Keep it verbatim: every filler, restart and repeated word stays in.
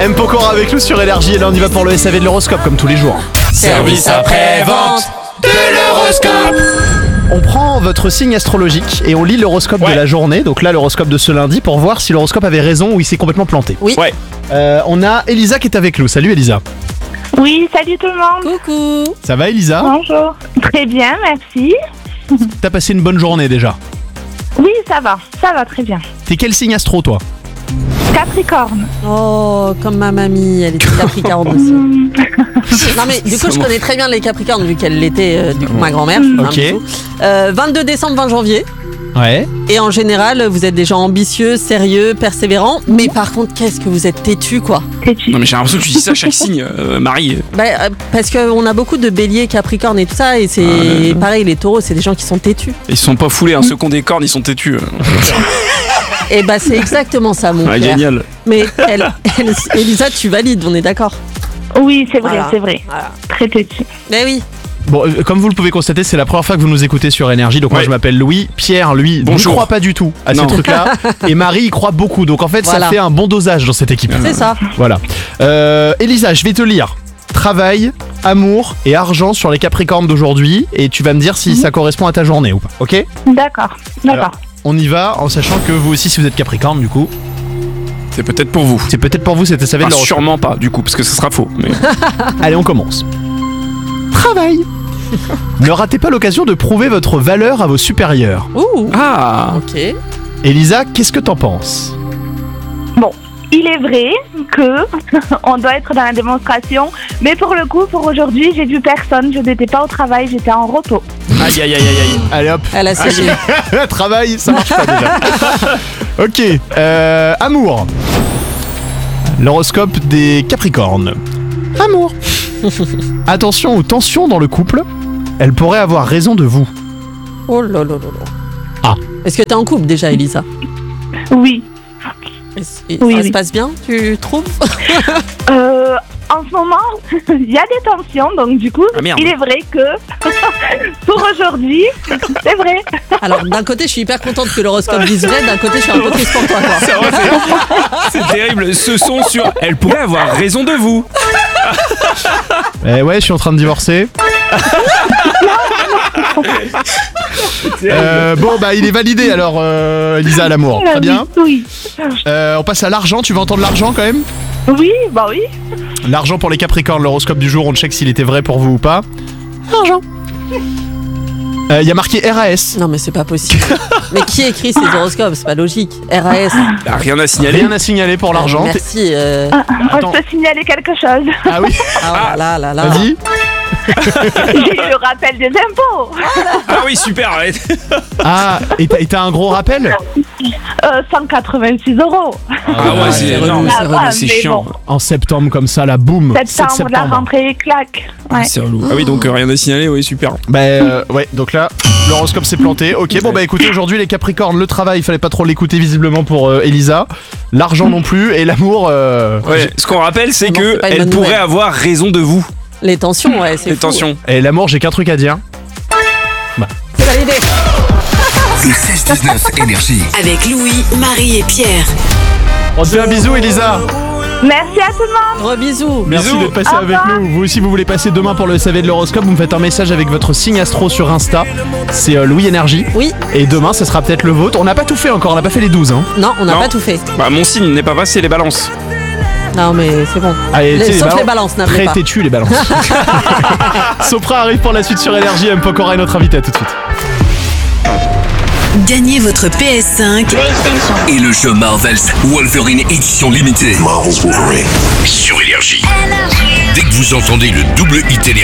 M. Pokora avec nous sur Énergie et là on y va pour le S A V de l'horoscope comme tous les jours. Service après-vente de l'horoscope. On prend votre signe astrologique et on lit l'horoscope ouais. de la journée, donc là l'horoscope de ce lundi pour voir si l'horoscope avait raison ou il s'est complètement planté. Oui. Ouais. Euh, on a Elisa qui est avec nous. Salut Elisa. Oui, salut tout le monde. Coucou. Ça va Elisa? Bonjour. Très bien, merci. T'as passé une bonne journée déjà? Oui, ça va, ça va très bien. T'es quel signe astro toi? Capricorne. Oh, comme ma mamie, elle était Capricorne aussi. Non mais du coup je connais très bien les Capricornes vu qu'elle l'était euh, du coup ma grand-mère. Ok. Euh, vingt-deux décembre, vingt janvier. Ouais. Et en général vous êtes des gens ambitieux, sérieux, persévérants. Mais par contre qu'est-ce que vous êtes têtus quoi. Têtu. Non mais j'ai l'impression que tu dis ça à chaque signe, euh, Marie. Bah, euh, parce qu'on a beaucoup de béliers, Capricornes et tout ça. Et c'est Ah, ouais. pareil, les taureaux c'est des gens qui sont têtus. Ils sont pas foulés, hein. Ceux qui ont des cornes, ils sont têtus. Et bah c'est exactement ça mon Ah, frère. génial. Mais elle, elle, Elisa tu valides, on est d'accord. Oui, c'est vrai, Voilà. c'est vrai. Voilà. Très têtu. Mais oui. Bon, euh, comme vous le pouvez constater, c'est la première fois que vous nous écoutez sur Énergie. Donc moi Ouais. je m'appelle Louis. Pierre, lui, ne Bonjour. croit pas du tout à Non. ces trucs-là. Et Marie y croit beaucoup. Donc en fait, Voilà. ça fait un bon dosage dans cette équipe. C'est ça. Voilà. Euh, Elisa, je vais te lire. Travail, amour et argent sur les Capricornes d'aujourd'hui. Et tu vas me dire si ça correspond à ta journée ou pas. Ok? D'accord, Alors, d'accord. on y va en sachant que vous aussi, si vous êtes Capricorne, du coup, C'est peut-être pour vous. c'est peut-être pour vous, c'était ça va Enfin, de l'horoscope. sûrement pas, du coup, parce que ce sera faux. Mais... Allez, on commence. Travail. Ne ratez pas l'occasion de prouver votre valeur à vos supérieurs. Ouh. Ah. Ok. Elisa, qu'est-ce que t'en penses? Bon, il est vrai que on doit être dans la démonstration, mais pour le coup, pour aujourd'hui, j'ai vu personne. Je n'étais pas au travail, j'étais en repos. Aïe aïe aïe aïe aïe. Allez hop. Elle a séché. Travail, ça marche pas déjà. Ok. Euh, amour. L'horoscope des Capricornes. Amour. Attention aux tensions dans le couple. Elle pourrait avoir raison de vous. Oh là là là là. Ah. Est-ce que t'es en couple déjà, Elisa? Oui. Est-ce- et Oui, ça oui. se passe bien, tu trouves? Euh, en ce moment, il y a des tensions, donc du coup, Ah, merde. il est vrai que pour aujourd'hui, c'est vrai. Alors d'un côté je suis hyper contente que l'horoscope dise vrai, d'un côté je suis un peu triste pour toi quoi. C'est vrai, c'est- c'est terrible. Ce son sur. Elle pourrait avoir raison de vous. Eh ouais, je suis en train de divorcer. Euh, bon bah il est validé alors euh, Elisa, l'amour. Très bien. Oui. Euh, on passe à l'argent. Tu veux entendre l'argent quand même? Oui, bah oui. L'argent pour les Capricornes, l'horoscope du jour, on check s'il était vrai pour vous ou pas. Argent. Il y a marqué R A S. Non mais c'est pas possible. Mais qui écrit ces horoscopes? C'est pas logique. R A S. Ah, rien à signaler. Rien à signaler pour l'argent. T'es- Merci. euh, Attends. Je peux signaler quelque chose. Ah oui, Ah là là là. vas-y. J'ai eu le rappel des impôts. Ah oui, super. ouais. Ah, et t'as- et t'as un gros rappel? Euh, cent quatre-vingt-six euros. Ah ouais, c'est c'est énorme. relou, c'est relou. C'est Mais chiant. bon. En septembre comme ça, la boum. sept Septembre, la septembre. rentrée claque. Ouais. C'est relou. Ah oui, donc euh, rien à signaler, oui, super. Bah euh, ouais, donc là, l'horoscope s'est planté. Ok, bon bah écoutez, aujourd'hui les Capricornes, le travail, il fallait pas trop l'écouter visiblement pour euh, Elisa. L'argent non plus, et l'amour... Euh... Ouais, ce qu'on rappelle, c'est Non, que c'est pas une elle bonne pourrait nouvelle. avoir raison de vous. Les tensions, ouais, c'est fou. Attention. Et l'amour, j'ai qu'un truc à dire. C'est validé. Le seize dix-neuf Énergie. Avec Louis, Marie et Pierre. On te fait un bisou Elisa. Merci à tout le monde. Gros bisous. Merci Bisous. d'être passé Au avec revoir. nous. Vous aussi, vous voulez passer demain pour le S A V de l'horoscope, vous me faites un message avec votre signe astro sur Insta. C'est euh, Louis Énergie. Oui. Et demain, ce sera peut-être le vôtre. On n'a pas tout fait encore, on n'a pas fait les douze. Hein. Non, on n'a Non. pas tout fait. Bah, mon signe n'est pas passé, les balances. Non mais c'est bon. Allez, Les- tu sais, sauf balances- les balances, n'appelez Très pas. têtu les balances. Sopra arrive pour la suite sur Énergie. M. Pokora est notre invité. À tout de suite. Gagnez votre P S cinq Et le jeu Marvel's Wolverine édition limitée. Marvel's Wolverine. Sur Énergie. Dès que vous entendez le double hit Énergie.